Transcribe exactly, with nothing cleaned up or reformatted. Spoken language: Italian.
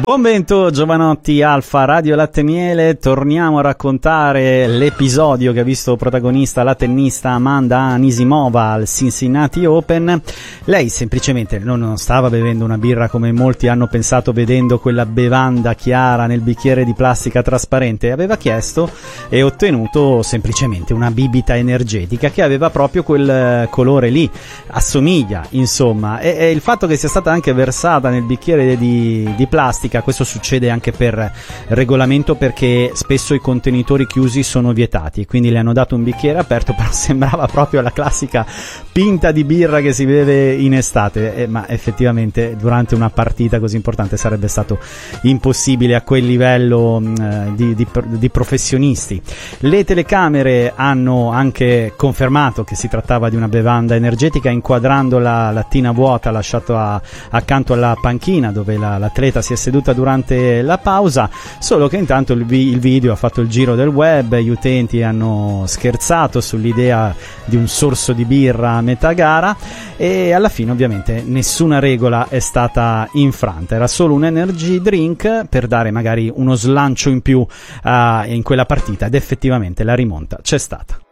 Buon vento Giovanotti, Alfa Radio Latte Miele. Torniamo a raccontare l'episodio che ha visto protagonista la tennista Amanda Anisimova al Cincinnati Open. Lei semplicemente non stava bevendo una birra come molti hanno pensato vedendo quella bevanda chiara nel bicchiere di plastica trasparente. Aveva chiesto e ottenuto semplicemente una bibita energetica che aveva proprio quel colore lì, assomiglia insomma, e, e il fatto che sia stata anche versata nel bicchiere di, di plastica, questo succede anche per regolamento perché spesso i contenitori chiusi sono vietati, quindi le hanno dato un bicchiere aperto, però sembrava proprio la classica pinta di birra che si beve in estate, eh, ma effettivamente durante una partita così importante sarebbe stato impossibile a quel livello mh, di, di, di professionisti. Le telecamere hanno anche confermato che si trattava di una bevanda energetica, inquadrando la lattina vuota lasciata accanto alla panchina dove la, l'atleta si è seduta durante la pausa, solo che intanto il, vi- il video ha fatto il giro del web, gli utenti hanno scherzato sull'idea di un sorso di birra a metà gara e alla fine ovviamente nessuna regola è stata infranta, era solo un energy drink per dare magari uno slancio in più uh, in quella partita ed effettivamente la rimonta c'è stata.